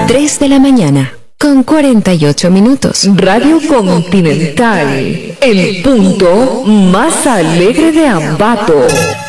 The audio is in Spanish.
3 de la mañana, con 48 minutos. Radio Continental, el punto más alegre de Ambato.